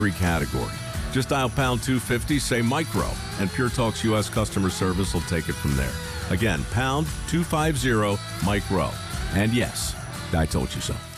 category. Just dial pound 250, say micro, and Pure Talk's U.S. customer service will take it from there. Again, pound 250 micro. And yes, I told you so.